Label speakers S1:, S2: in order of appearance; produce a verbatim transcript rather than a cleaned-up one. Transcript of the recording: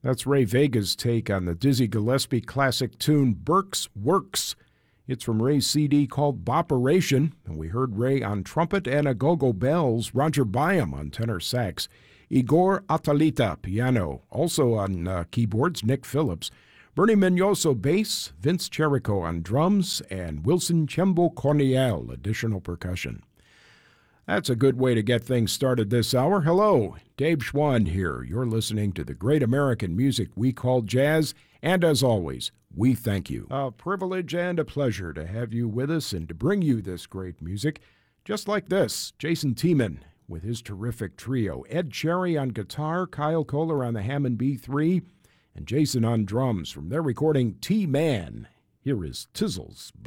S1: That's Ray Vega's take on the Dizzy Gillespie classic tune Burke's Works. It's from Ray's C D called Bopperation, and we heard Ray on trumpet and a-go-go bells, Roger Byam on tenor sax, Igor Atalita piano, also on uh, keyboards, Nick Phillips, Bernie Mignoso bass, Vince Cherico on drums, and Wilson Chembo Corniel additional percussion. That's a good way to get things started this hour. Hello, Dave Schwann here. You're listening to the great American music we call jazz, and as always, we thank you. A privilege and a pleasure to have you with us and to bring you this great music. Just like this, Jason Tiemann with his terrific trio, Ed Cherry on guitar, Kyle Kohler on the Hammond B three, and Jason on drums from their recording T-Man. Here is Tizzles.